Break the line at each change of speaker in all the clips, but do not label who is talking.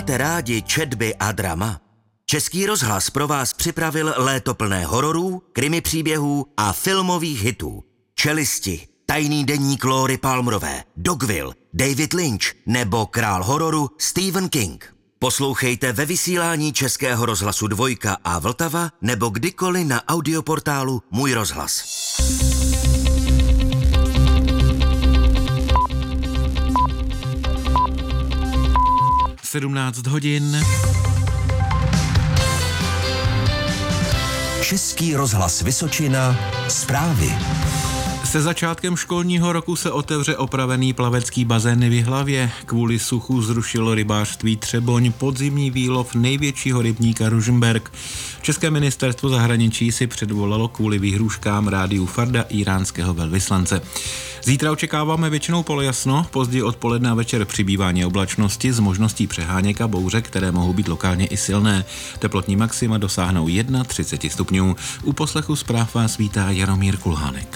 Máte rádi četby a drama? Český rozhlas pro vás připravil léto plné hororů, krimi příběhů a filmových hitů. Čelisti, Tajný deník Lóry Palmerové, Dogville, David Lynch nebo král hororu Stephen King. Poslouchejte ve vysílání Českého rozhlasu Dvojka a Vltava nebo kdykoliv na audioportálu Můj rozhlas.
17 hodin.
Český rozhlas Vysočina, zprávy.
Se začátkem školního roku se otevře opravený plavecký bazén v Jihlavě. Kvůli suchu zrušilo rybářství Třeboň podzimní výlov největšího rybníka Rožmberk. České ministerstvo zahraničí si předvolalo kvůli výhrůžkám rádiu Farda íránského velvyslance. Zítra očekáváme většinou polojasno, později odpoledne a večer přibývání oblačnosti s možností přeháněk a bouře, které mohou být lokálně i silné. Teplotní maxima dosáhnou 31 stupňů. U poslechu zpráv vás vítá Jaromír Kulhánek.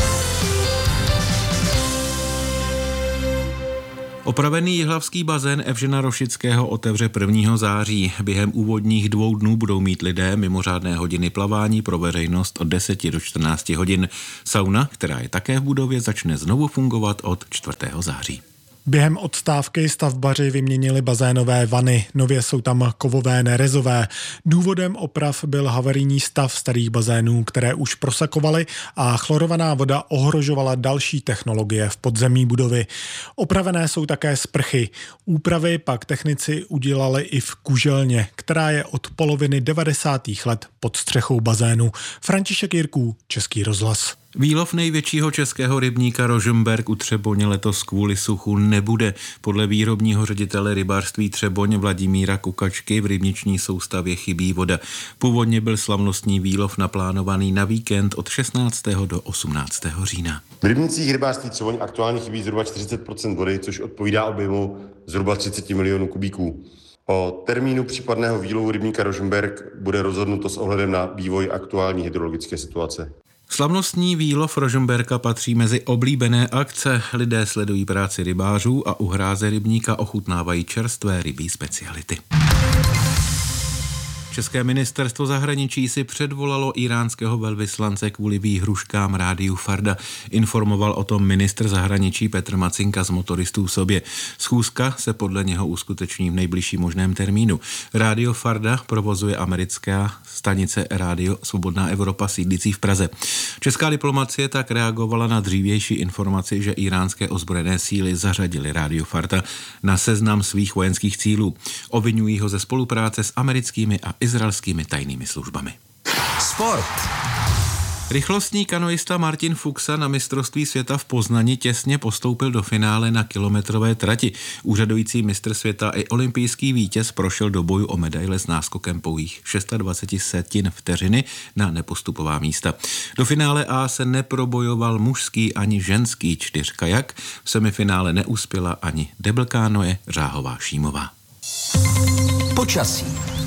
Opravený jihlavský bazén Evžena Rošického otevře 1. září. Během úvodních 2 dnů budou mít lidé mimořádné hodiny plavání pro veřejnost od 10 do 14 hodin. Sauna, která je také v budově, začne znovu fungovat od 4. září.
Během odstávky stavbaři vyměnili bazénové vany, nově jsou tam kovové nerezové. Důvodem oprav byl havarijní stav starých bazénů, které už prosakovaly a chlorovaná voda ohrožovala další technologie v podzemí budovy. Opravené jsou také sprchy. Úpravy pak technici udělali i v kuželně, která je od poloviny 90. let pod střechou bazénu. František Jirků, Český rozhlas.
Výlov největšího českého rybníka Rožmberk u Třeboně letos kvůli suchu nebude. Podle výrobního ředitele rybářství Třeboň Vladimíra Kukačky v rybniční soustavě chybí voda. Původně byl slavnostní výlov naplánovaný na víkend od 16. do 18. října.
V rybnicích rybářství Třeboň aktuálně chybí zhruba 40% vody, což odpovídá objemu zhruba 30 milionů kubíků. O termínu případného výlovu rybníka Rožmberk bude rozhodnuto s ohledem na vývoj aktuální hydrologické situace.
Slavnostní výlov Rožmberka patří mezi oblíbené akce. Lidé sledují práci rybářů a u hráze rybníka ochutnávají čerstvé rybí speciality. České ministerstvo zahraničí si předvolalo íránského velvyslance kvůli výhruškám rádiu Farda. Informoval o tom ministr zahraničí Petr Macinka z Motoristů v sobě. Schůzka se podle něho uskuteční v nejbližším možném termínu. Rádio Farda provozuje americká stanice Rádio Svobodná Evropa sídlící v Praze. Česká diplomacie tak reagovala na dřívější informaci, že íránské ozbrojené síly zařadily rádio Farda na seznam svých vojenských cílů. Obviňují ho ze spolupráce s americkými a izraelskými tajnými službami.
Sport.
Rychlostní kanoista Martin Fuxa na mistrovství světa v Poznani těsně postoupil do finále na kilometrové trati. Úřadující mistr světa i olympijský vítěz prošel do boju o medaile s náskokem pouhých 26 vteřiny na nepostupová místa. Do finále A se neprobojoval mužský ani ženský čtyřkajak. V semifinále neuspěla ani deblkánoje Řáhová Šímová.
Počasí.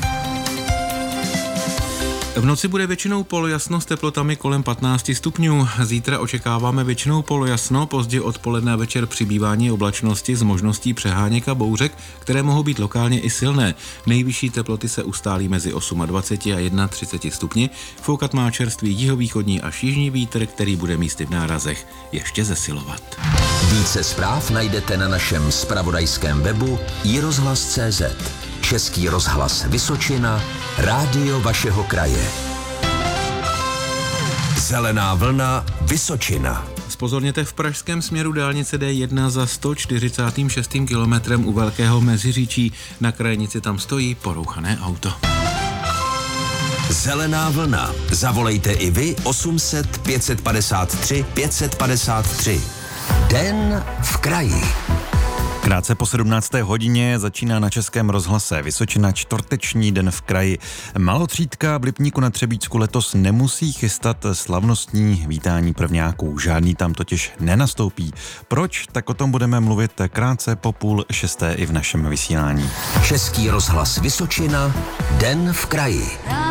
V noci bude většinou polojasno s teplotami kolem 15 stupňů. Zítra očekáváme většinou polojasno, později odpoledne a večer přibývání oblačnosti s možností přeháněk a bouřek, které mohou být lokálně i silné. Nejvyšší teploty se ustálí mezi 28 a 31 stupni. Foukat má čerstvý jihovýchodní až jižní vítr, který bude místy v nárazech ještě zesilovat.
Více zpráv najdete na našem zpravodajském webu iRozhlas.cz. Český rozhlas Vysočina, rádio vašeho kraje. Zelená vlna Vysočina.
Zpozorněte v pražském směru dálnice D1 za 146. kilometrem u Velkého Meziříčí. Na krajnici tam stojí porouchané auto.
Zelená vlna. Zavolejte i vy 800 553 553. Den v kraji.
Krátce po 17. hodině začíná na Českém rozhlase Vysočina čtvrteční den v kraji. Malotřídka v Lipníku na Třebíčsku letos nemusí chystat slavnostní vítání prvňáků. Žádný tam totiž nenastoupí. Proč? Tak o tom budeme mluvit krátce po 5:30 i v našem vysílání.
Český rozhlas Vysočina, den v kraji.